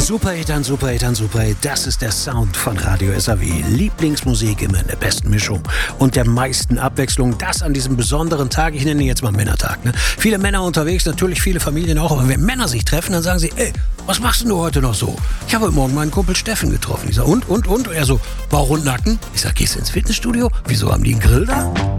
Super Eltern, Super Eltern, Super Eltern, das ist der Sound von Radio SAW. Lieblingsmusik immer in der besten Mischung und der meisten Abwechslung. Das an diesem besonderen Tag, ich nenne ihn jetzt mal Männertag. Ne? Viele Männer unterwegs, natürlich viele Familien auch, aber wenn Männer sich treffen, dann sagen sie, ey, was machst denn du heute noch so? Ich habe heute Morgen meinen Kumpel Steffen getroffen. Ich sage, und? Und er so, Bauch und Nacken? Ich sage, gehst du ins Fitnessstudio? Wieso, haben die einen Grill da?